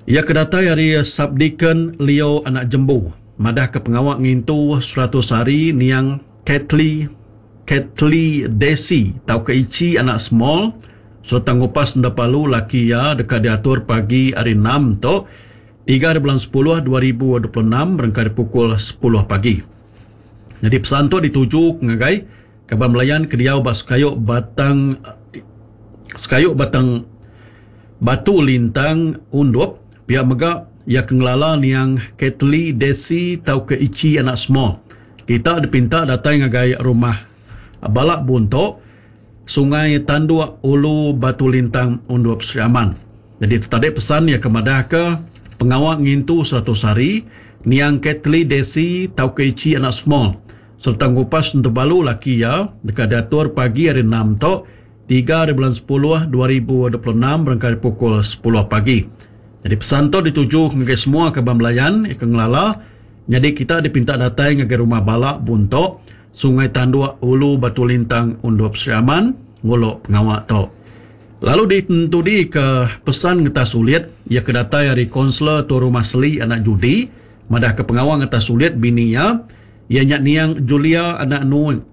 Ia kedatai hari Sabdikan Leo anak Jembu. Madah ke pengawak ngintu 100 hari niang Ketli Desi tau ke Ichi anak small serta ngupas nda palu laki ya dekat diatur pagi hari 6 to 3 bulan 10 2026 berengkar pukul 10 pagi. Jadi pesan tu dituju ngagai kabar melayan kediau bas kayuk batang batu lintang undup pihak megak ia kengelala niang Ketli Desi tau ke Ichi anak small. Kita dipinta datang ngagai rumah balak buntok Sungai Tandua Ulu Batu Lintang undup Sri Aman. Jadi itu tadi pesan ya kemadah ke pengawak ngintu 100 hari niang Ketli Desi tau ke Ichi anak small serta ngupas untuk balu laki ya dekat diatur pagi hari 6 to 3 bulan 10 2026 berangkat pukul 10 pagi. Jadi pesan tu dituju ke semua kabar melayan ikan ngelala. Jadi kita dipinta datang ke rumah balak buntok Sungai Tandua Ulu Batu Lintang undup Sri Aman ngolok pengawak tu. Lalu ditentudi ke pesan ngeta sulit ia kedatai hari konselor tu rumah seli anak judi madah ke pengawak ngeta sulit bininya ia nyak niang Julia anak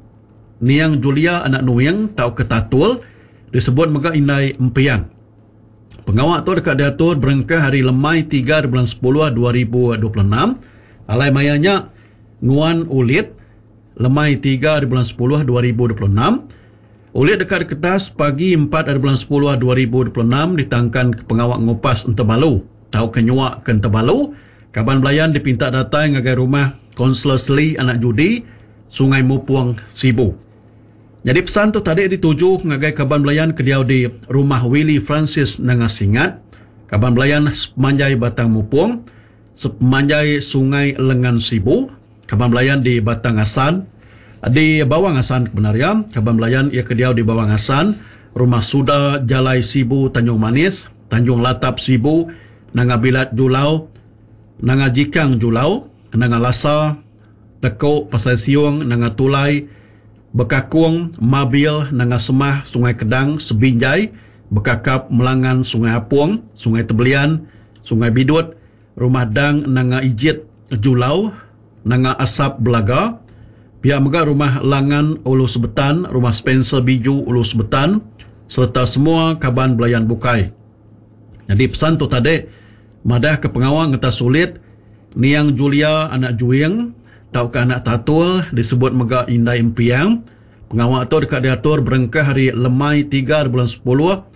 Nuing tau ketatul disebut mega indai empiang. Pengawak tu dekat diatur berengkah hari lemai 3 bulan 10 2026 alai mayanya nguan ulit lemai 3 bulan 10 2026 ulit dekat kertas pagi 4 bulan 10 2026 ditangkan ke pengawak ngupas Entebalu tau kenyuak ke Entebalu kaban belayan dipinta datang ngagai rumah konselor seli anak judi Sungai Mupuang Sibu. Jadi pesan tu tadi dituju ngagai kaban belayan kediau di rumah Willie Francis Nangasingat kaban belayan semanjai Batang Mupuang semanjai Sungai Lengan Sibu kaban belayan di Batang Asan di Bawang Asan sebenarnya kaban belayan ia kediau di Bawang Asan rumah Suda Jalai Sibu Tanjung Manis Tanjung Latap Sibu Nangabilat Julau Nangajikang Julau Nangalasa Tekok Pasai Siung Nangatulai Bekakung, Mabil, Nangasemah, Sungai Kedang, Sebinjai, Bekakap, Melangan, Sungai Apuang, Sungai Tebelian, Sungai Bidut, Rumah Dang, Nanga Ijit, Julau, Nanga Asap, Belaga, pihak mega Rumah Langan, Ulu Sebetan, Rumah Spencer Biju, Ulu Sebetan, serta semua kaban belayan bukai. Jadi pesan tu tadi, madah ke pengawang ngeta sulit, niang Julia anak Juing, tau ke anak tatul disebut mega indai empiang. Pengawak tu dekat diatur berengkah hari lemai 3 bulan 10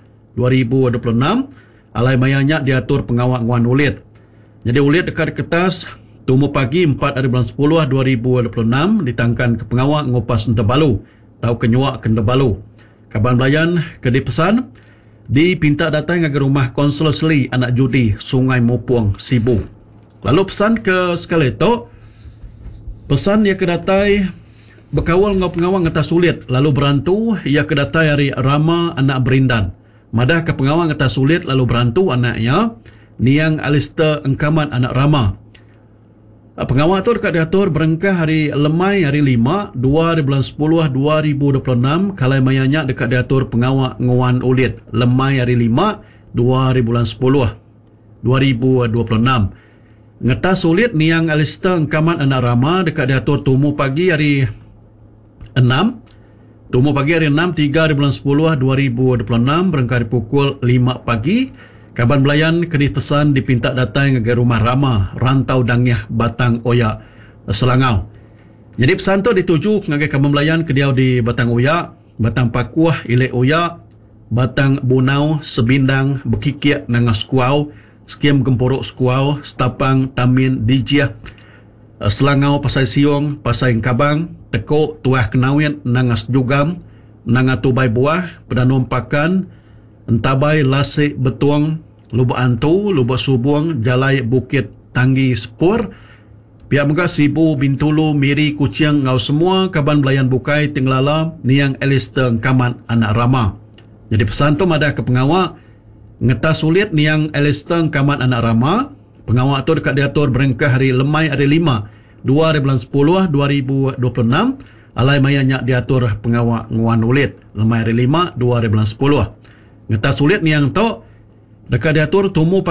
2026 alai mayanya diatur pengawak nguan ulit. Jadi ulit dekat kertas tumu pagi 4 bulan 10 2026 ditangkan ke pengawak ngupas Entebalu tau kenyuak ke Entebalu. Kaban belayan ke dipesan dipinta datang ke rumah konselor seli anak judi Sungai Mupuang Sibu. Lalu pesan ke sekali tu pesan ia kedatai berkawal ngau pengawang ngata sulit lalu berantu ia kedatai hari Rama anak Berindan. Madah ke pengawang ngata sulit lalu berantu anaknya niang Alistair Engkaman anak Rama. Pengawang tu dekat diatur berengkah hari lemai hari 5 2 bulan 10 2026 kalai mayanya dekat diatur pengawang nguan ulit lemai hari 5 2 bulan 10 2026. Ngeta sulit niang Alistair Engkaman anak Rama dekat diatur tumu pagi hari 6 3 bulan 10 2026 berengkar pukul 5 pagi kaban belayan kedih pesan dipinta datang ke rumah Rama Rantau Dangyah Batang Oya Selangau. Jadi pesan tu dituju ngagai kaban belayan kediau di Batang Oya Batang Pakuah Ile Oya Batang Bunau Sebindang Bekikiak Nangas Kuau Skiem Gempuruk Skuau, Setapang, Tamin, Dijiah, Selangau, Pasai Siung, Pasai Kabang, Tekok, Tuah Kenawit, Nangas Jugam, Nangatubai Buah, Pedanom Pakan, Entabai, Lasik, Betuang, Lubuk Antu, Lubuk Subuang, Jalai, Bukit, Tanggi, Sepur, pihak mega Sibu, Bintulu, Miri, Kuciang, ngau semua kaban belayan bukai, Tinglala, niang Alistair Engkaman anak Rama. Jadi pesan tu madah ke pengawak ngeta sulit niang Alistair Engkaman anak Rama. Pengawak tu dekat diatur berengkah hari lemai hari 5 2 bulan 10 2026 alai mayanya diatur pengawak nguan ulit lemai hari 5 2 bulan 10. Ngeta sulit niang tu dekat diatur tumu